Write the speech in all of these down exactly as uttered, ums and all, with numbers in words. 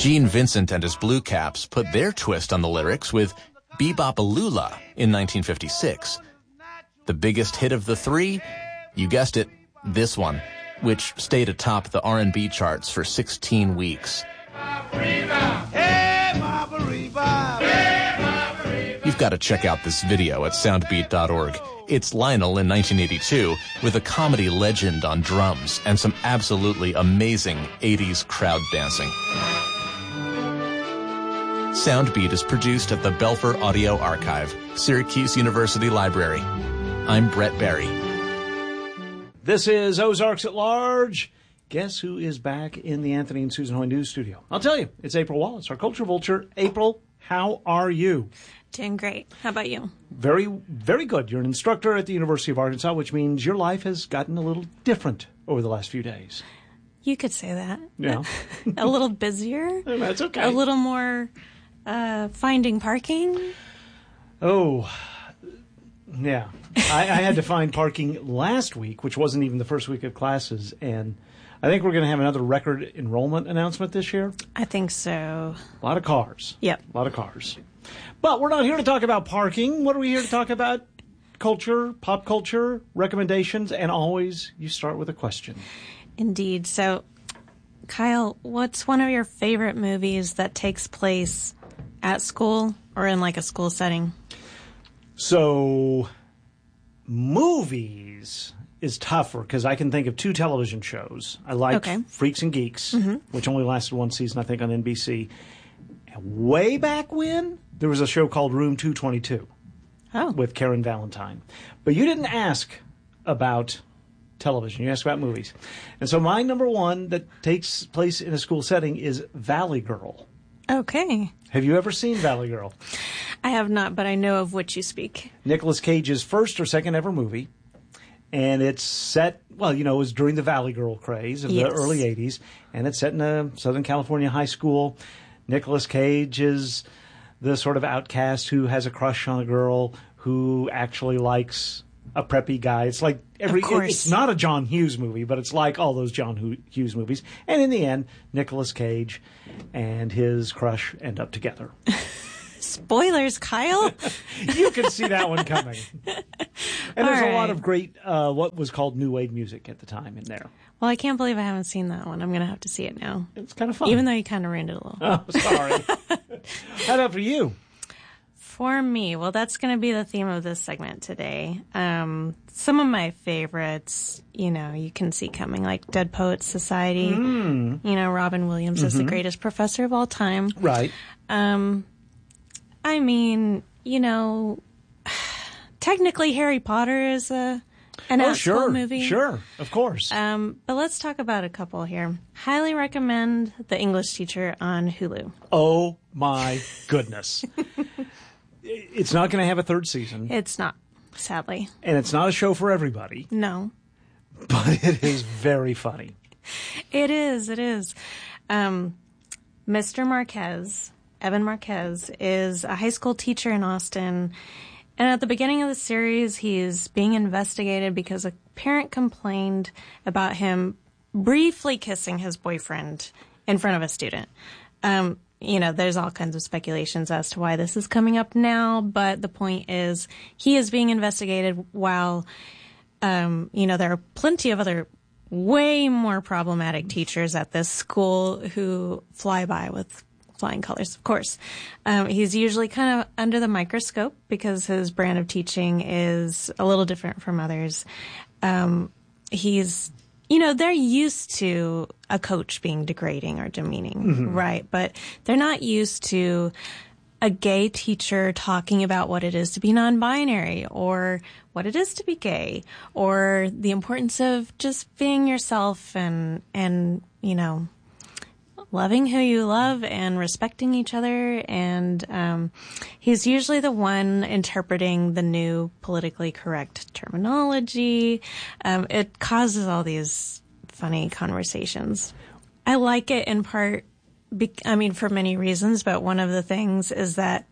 Gene Vincent and his Blue Caps put their twist on the lyrics with Bebop-A-Lula in nineteen fifty-six. The biggest hit of the three? You guessed it, this one, which stayed atop the R and B charts for sixteen weeks. You've got to check out this video at soundbeat dot org. It's Lionel in nineteen eighty-two with a comedy legend on drums and some absolutely amazing eighties crowd dancing. Soundbeat is produced at the Belfer Audio Archive, Syracuse University Library. I'm Brett Barry. This is Ozarks at Large. Guess who is back in the Anthony and Susan Hoy News Studio? I'll tell you, it's April Wallace, our culture vulture. April, how are you? Doing great. How about you? Very, very good. You're an instructor at the University of Arkansas, which means your life has gotten a little different over the last few days. You could say that. Yeah. A little busier. That's okay. A little more uh, finding parking. Oh, yeah. I, I had to find parking last week, which wasn't even the first week of classes, and I think we're going to have another record enrollment announcement this year. I think so. A lot of cars. Yep. A lot of cars. But we're not here to talk about parking. What are we here to talk about? Culture, pop culture, recommendations, and always you start with a question. Indeed. So, Kyle, what's one of your favorite movies that takes place at school or in like a school setting? So, movies is tougher because I can think of two television shows. I like okay. Freaks and Geeks, mm-hmm. which only lasted one season, I think, on N B C. And way back when, there was a show called Room two twenty-two oh. with Karen Valentine. But you didn't ask about television. You asked about movies. And so my number one that takes place in a school setting is Valley Girl. Okay. Have you ever seen Valley Girl? I have not, but I know of which you speak. Nicolas Cage's first or second ever movie. And it's set, well, you know, it was during the Valley Girl craze of yes. the early eighties. And it's set in a Southern California high school. Nicolas Cage is the sort of outcast who has a crush on a girl who actually likes a preppy guy. It's like every, of course. It's not a John Hughes movie, but it's like all those John Hughes movies. And in the end, Nicolas Cage and his crush end up together. Spoilers, Kyle. You can see that one coming. And All there's right. a lot of great, uh, what was called new wave music at the time in there. Well, I can't believe I haven't seen that one. I'm going to have to see it now. It's kind of fun. Even though you kind of ruined it a little. Oh, sorry. How about for you? For me, well, that's going to be the theme of this segment today. Um, some of my favorites, you know, you can see coming, like Dead Poets Society. Mm. You know, Robin Williams mm-hmm. is the greatest professor of all time. Right. Um, I mean, you know, technically Harry Potter is a an oh, at-school sure, movie. Sure, of course. Um, but let's talk about a couple here. Highly recommend The English Teacher on Hulu. Oh, my goodness. It's not going to have a third season. It's not, sadly. And it's not a show for everybody. No. But it is very funny. It is, it is. Um, Mister Marquez, Evan Marquez, is a high school teacher in Austin. And at the beginning of the series, he's being investigated because a parent complained about him briefly kissing his boyfriend in front of a student. Um, you know, there's all kinds of speculations as to why this is coming up now, but the point is he is being investigated while, um, you know, there are plenty of other way more problematic teachers at this school who fly by with flying colors, of course. Um, he's usually kind of under the microscope because his brand of teaching is a little different from others. Um, he's, you know, they're used to a coach being degrading or demeaning, mm-hmm. right? But they're not used to a gay teacher talking about what it is to be non-binary or what it is to be gay or the importance of just being yourself and, and, you know, loving who you love and respecting each other. And um, he's usually the one interpreting the new politically correct terminology. Um, it causes all these funny conversations. I like it in part, be- I mean, for many reasons, but one of the things is that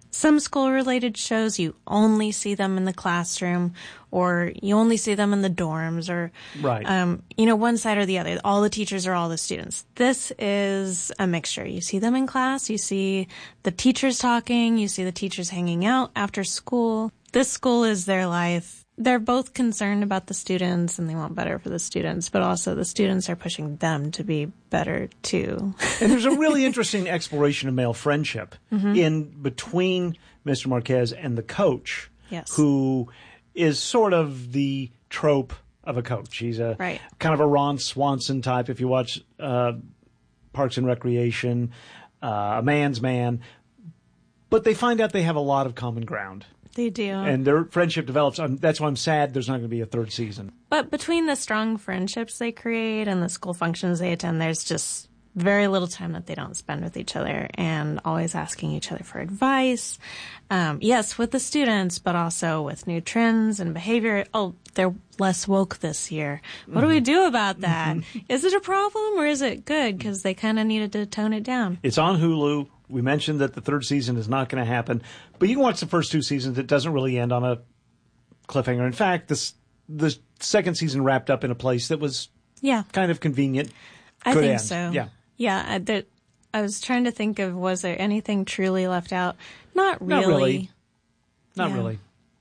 some school-related shows, you only see them in the classroom, or you only see them in the dorms, or, right. um, you know, one side or the other. All the teachers are all the students. This is a mixture. You see them in class, you see the teachers talking, you see the teachers hanging out after school. This school is their life. They're both concerned about the students and they want better for the students, but also the students are pushing them to be better too. And there's a really interesting exploration of male friendship mm-hmm. in between Mister Marquez and the coach, yes. who is sort of the trope of a coach. He's a right. kind of a Ron Swanson type. If you watch uh, Parks and Recreation, uh, a man's man. But they find out they have a lot of common ground. They do. And their friendship develops. Um, that's why I'm sad there's not going to be a third season. But between the strong friendships they create and the school functions they attend, there's just very little time that they don't spend with each other and always asking each other for advice. Um, yes, with the students, but also with new trends and behavior. Oh, they're less woke this year. What mm-hmm. do we do about that? Mm-hmm. Is it a problem or is it good? Because they kind of needed to tone it down. It's on Hulu. We mentioned that the third season is not going to happen, but you can watch the first two seasons. It doesn't really end on a cliffhanger. In fact, this the second season wrapped up in a place that was yeah. kind of convenient. I Could think end. so. Yeah, yeah. I, there, I was trying to think of, was there anything truly left out? Not really. Not really. Not yeah. really.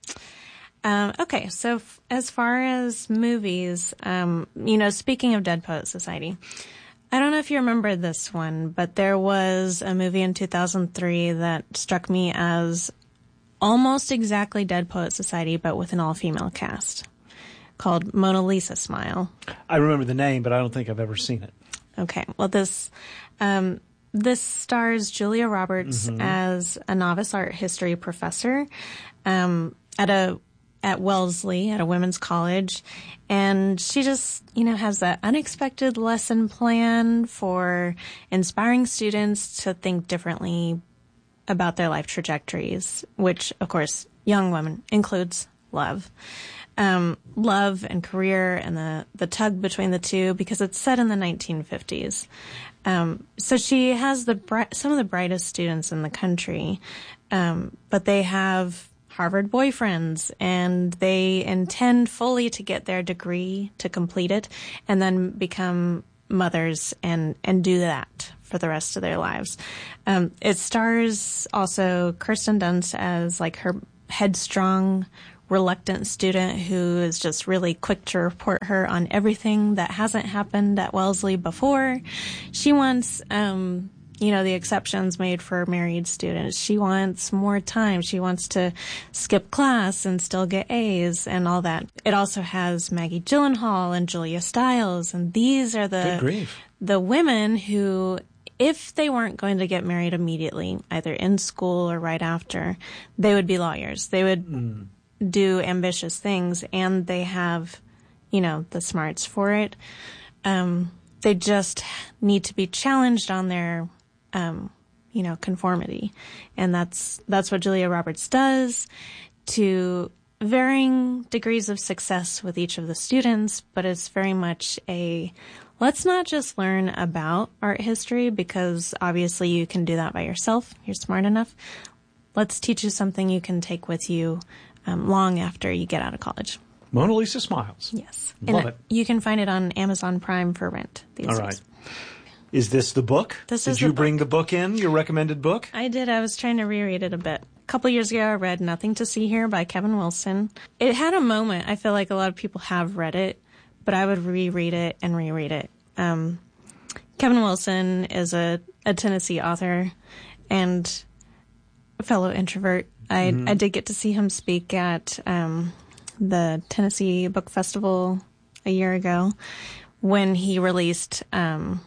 Um, okay, so f- as far as movies, um, you know, speaking of Dead Poet Society, I don't know if you remember this one, but there was a movie in two thousand three that struck me as almost exactly Dead Poet Society, but with an all-female cast, called Mona Lisa Smile. I remember the name, but I don't think I've ever seen it. Okay, well, this um, this stars Julia Roberts mm-hmm. as a novice art history professor um, at a at Wellesley, at a women's college, and she just, you know, has that unexpected lesson plan for inspiring students to think differently about their life trajectories, which, of course, young women includes love. Um, love and career and the, the tug between the two, because it's set in the nineteen fifties. Um, so she has the bri- some of the brightest students in the country, um, but they have Harvard boyfriends, and they intend fully to get their degree, to complete it, and then become mothers and, and do that for the rest of their lives. Um, it stars also Kirsten Dunst as like her headstrong, reluctant student who is just really quick to report her on everything that hasn't happened at Wellesley before. She wants, um, you know, the exceptions made for married students. She wants more time. She wants to skip class and still get A's and all that. It also has Maggie Gyllenhaal and Julia Stiles, and these are the the women who, if they weren't going to get married immediately, either in school or right after, they would be lawyers. They would mm. do ambitious things, and they have, you know, the smarts for it. Um, they just need to be challenged on their Um, you know, conformity. And that's, that's what Julia Roberts does, to varying degrees of success with each of the students, but it's very much a, let's not just learn about art history, because obviously you can do that by yourself. You're smart enough. Let's teach you something you can take with you um, long after you get out of college. Mona Lisa Smiles. Yes. Love and it. You can find it on Amazon Prime for rent these All days. right. Is this the book? This did is you the bring book. the book in, your recommended book? I did. I was trying to reread it a bit. A couple years ago, I read Nothing to See Here by Kevin Wilson. It had a moment. I feel like a lot of people have read it, but I would reread it and reread it. Um, Kevin Wilson is a, a Tennessee author and a fellow introvert. I, mm-hmm. I did get to see him speak at um, the Tennessee Book Festival a year ago when he released Um,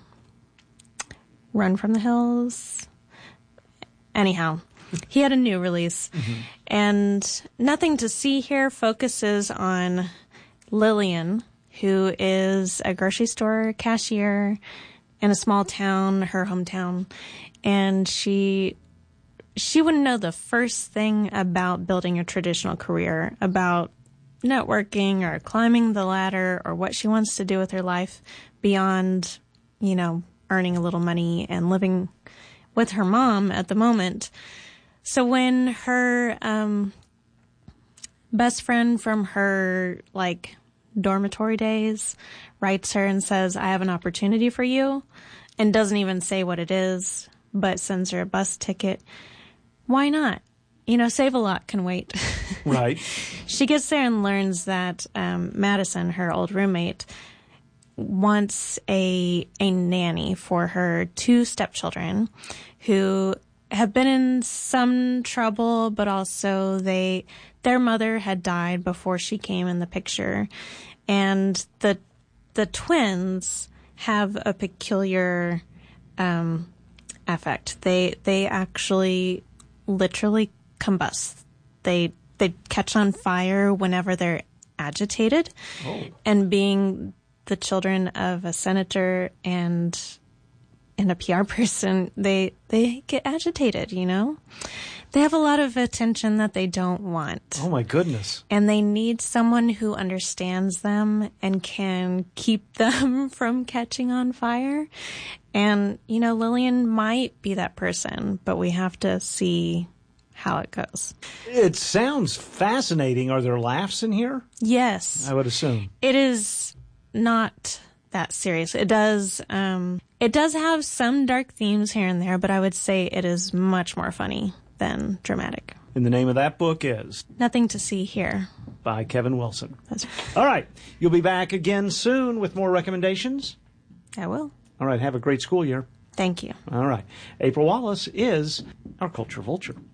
Run from the Hills. Anyhow, he had a new release. Mm-hmm. And Nothing to See Here focuses on Lillian, who is a grocery store cashier in a small town, her hometown. And she she wouldn't know the first thing about building a traditional career, about networking or climbing the ladder or what she wants to do with her life beyond, you know, earning a little money and living with her mom at the moment. So when her um, best friend from her, like, dormitory days writes her and says, I have an opportunity for you, and doesn't even say what it is, but sends her a bus ticket, why not? You know, Save-A-Lot can wait. Right. She gets there and learns that um, Madison, her old roommate, wants a a nanny for her two stepchildren who have been in some trouble, but also they their mother had died before she came in the picture, and the the twins have a peculiar um, affect. They they actually literally combust. They they catch on fire whenever they're agitated, oh. and being the children of a senator and and a P R person, they they get agitated, you know? They have a lot of attention that they don't want. Oh, my goodness. And they need someone who understands them and can keep them from catching on fire. And, you know, Lillian might be that person, but we have to see how it goes. It sounds fascinating. Are there laughs in here? Yes. I would assume. It is not that serious. It does um, it does have some dark themes here and there, but I would say it is much more funny than dramatic. And the name of that book is? Nothing to See Here. By Kevin Wilson. That's right. All right. You'll be back again soon with more recommendations? I will. All right. Have a great school year. Thank you. All right. April Wallace is our Culture Vulture.